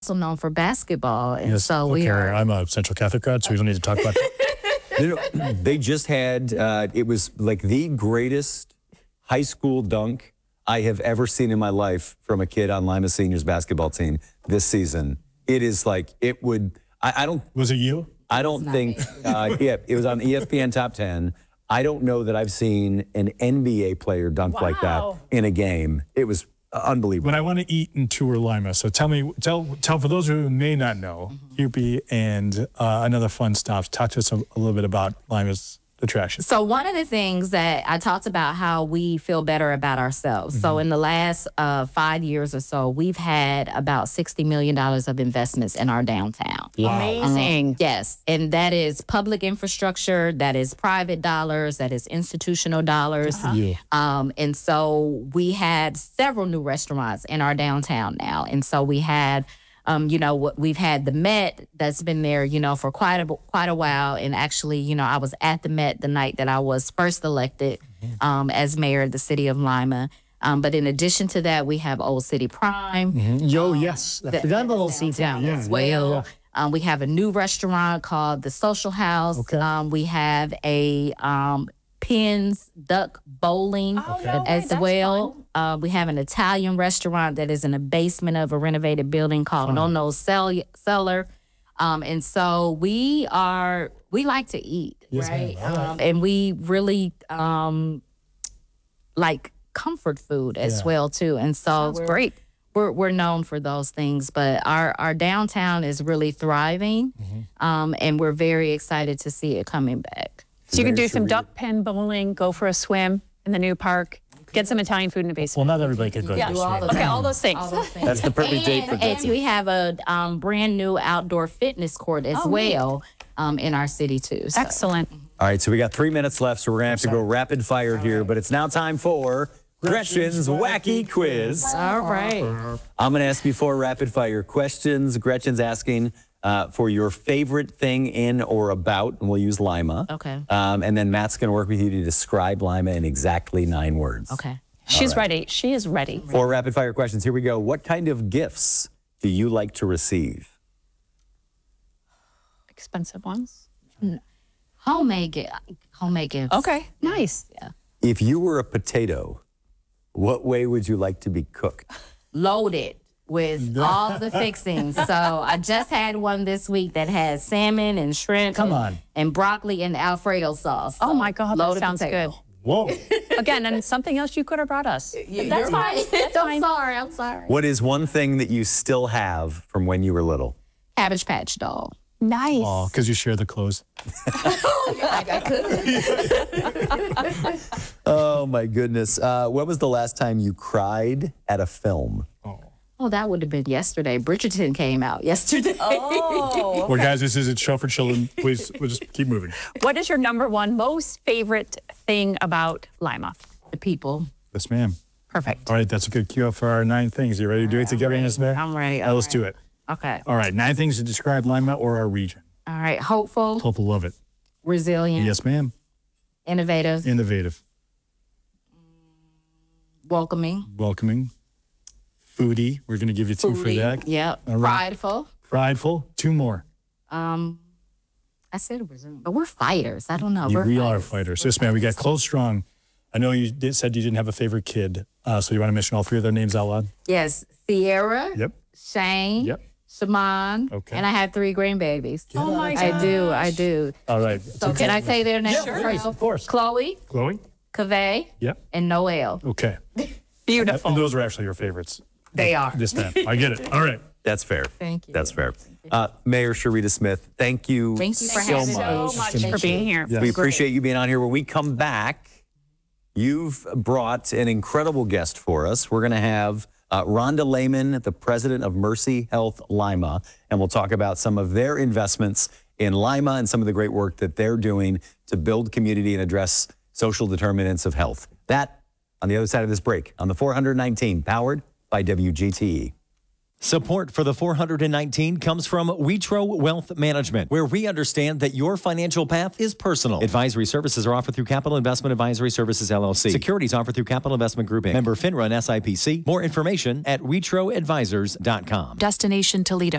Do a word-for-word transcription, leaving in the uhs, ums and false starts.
also known for basketball. And Yes, so okay. we are. I'm a Central Catholic grad, so we don't need to talk about that. You know, they just had, uh, it was like the greatest high school dunk I have ever seen in my life from a kid on Lima Seniors basketball team this season. It is like, it would, I, I don't. Was it you? I don't think, uh, yeah, it was on E S P N Top ten. I don't know that I've seen an N B A player dunk Wow. like that in a game. It was unbelievable. When I want to eat and tour Lima, so tell me, tell, tell for those who may not know, U P and uh, another fun stops. Talk to us a, a little bit about Lima's attraction. So one of the things that I talked about how we feel better about ourselves. Mm-hmm. So in the last uh, five years or so, we've had about sixty million dollars of investments in our downtown. Wow. Amazing. Um, yes. And that is public infrastructure, that is private dollars, that is institutional dollars. Uh-huh. Yeah. Um, and so we had several new restaurants in our downtown now. And so we had Um, you know, we've had the Met that's been there, you know, for quite a quite a while. And actually, you know, I was at the Met the night that I was first elected um, as mayor of the city of Lima. Um, but in addition to that, we have Old City Prime. Mm-hmm. Yo, yes. That, That little seat down. Yeah, as yeah, well. yeah, yeah. Um, we have a new restaurant called the Social House. Okay. Um, we have a um, Pins Duck Bowling Oh, no way, as that's well. fun. Uh, we have an Italian restaurant that is in the basement of a renovated building called Nono's Cell- Cellar. Um, and so we are, we like to eat, Yes, right? ma'am. All right. Um, and we really um, like comfort food as Yeah. well, too. And so Sounds we're, great. we're, we're known for those things, but our, our downtown is really thriving. Um, and we're very excited to see it coming back. So you can do There's some your- duck pen bowling, go for a swim in the new park, get some Italian food in the Well, basement. not everybody could go Yeah. to Do all the of Okay, all those things. All those things. That's the perfect date for And, that. and we have a um, brand new outdoor fitness court as Oh, neat. well um, in our city too. So. Excellent. All right, so we got three minutes left, so we're going to have to go rapid fire here, but it's now time for Gretchen's Wacky Quiz. All right. I'm going to ask you four rapid fire questions. Gretchen's asking uh, for your favorite thing in or about, and we'll use Lima. Okay. Um, and then Matt's going to work with you to describe Lima in exactly nine words. Okay. She's ready. She is ready. Four rapid fire questions. Here we go. What kind of gifts do you like to receive? Expensive ones. Homemade gift. Homemade gifts. Okay, nice. If you were a potato, what way would you like to be cooked? Loaded with all the fixings. So I just had one this week that had salmon and shrimp. Come and, on. And broccoli and Alfredo sauce. Oh So my God, that loaded sounds potato. good. Whoa. Again, and something else you could have brought us. That's fine. That's I'm fine. sorry. I'm sorry. What is one thing that you still have from when you were little? Cabbage Patch doll. Nice. Oh, because you share the clothes. Oh, my goodness. Uh, when was the last time you cried at a film? Oh, that would have been yesterday. Bridgerton came out yesterday. Oh. Well, guys, this is a show for children. Please, we'll just keep moving. What is your number one most favorite thing about Lima? The people. Yes, ma'am. Perfect. All right, that's a good cue for our nine things. You ready to do it together, Miss Mayor? I'm ready. All right, let's do it. Okay. All right, nine things to describe Lima or our region. All right. Hopeful, Hope will love it. resilient, Yes, ma'am. innovative, Innovative, welcoming, welcoming, foodie. We're going to give you two for foodie. that. Yep. All right. Prideful. Prideful. Two more. Um, I said resilient, but we're fighters. I don't know. You, we're we fighters. are fighters. Yes, ma'am. We got close, strong. I know you did, said you didn't have a favorite kid, uh, so you want to mention all three of their names out loud? Yes. Sierra. Yep. Shane. Yep. Shaman. Okay. And I have three grandbabies. Oh my I gosh. do. I do. All right. So can I say their names? Please, of course. Chloe, Chloe? Kaveh, Yep. and Noel. Okay. Beautiful. And those are actually your favorites. They are. This man. I get it. All right. That's fair. Thank you. That's fair. Uh, Mayor Sharita Smith, thank you, Thank you for so having much. so much for being here. Yeah. We appreciate you being on here. When we come back, you've brought an incredible guest for us. We're going to have uh, Rhonda Lehman, the president of Mercy Health Lima, and we'll talk about some of their investments in Lima and some of the great work that they're doing to build community and address social determinants of health. That on the other side of this break on the four nineteen, powered by W G T E. Support for the four nineteen comes from Wetro Wealth Management, where we understand that your financial path is personal. Advisory services are offered through Capital Investment Advisory Services, L L C. Securities offered through Capital Investment Group, Incorporated. Member FINRA and S I P C. More information at wetro advisors dot com. Destination Toledo.